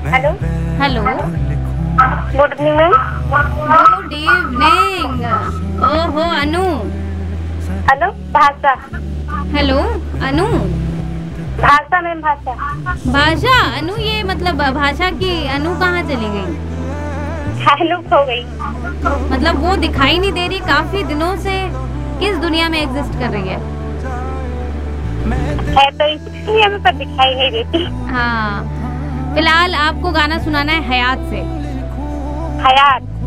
Hello hello, good evening ma'am. Good evening. ओहो अनु। Hello भाषा। Hello अनु। भाषा मैम, भाषा। भाषा। अनु, ये मतलब भाषा की अनु कहाँ चली गई? लुप्त हो गई। मतलब वो दिखाई नहीं दे रही काफी दिनों से, किस दुनिया में एग्जिस्ट कर रही है? तो इसलिए हमें पर दिखाई नहीं देती। हाँ, फिलहाल आपको गाना सुनाना है हयात से। हयात।